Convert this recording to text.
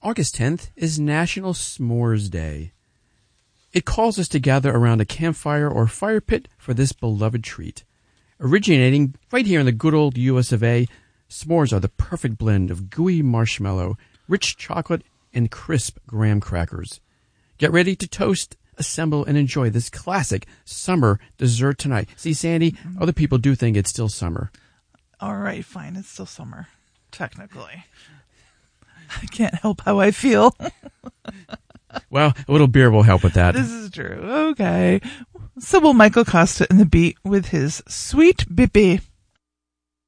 August 10th is National S'mores Day. It calls us to gather around a campfire or fire pit for this beloved treat. Originating right here in the good old US of A, s'mores are the perfect blend of gooey marshmallow, rich chocolate, and crisp graham crackers. Get ready to toast, assemble, and enjoy this classic summer dessert tonight. See, Sandy, other people do think it's still summer. All right, fine. It's still summer, technically. I can't help how I feel. Well, a little beer will help with that. This is true. Okay. So will Michael Costa and the Beat with his Sweet Bippy.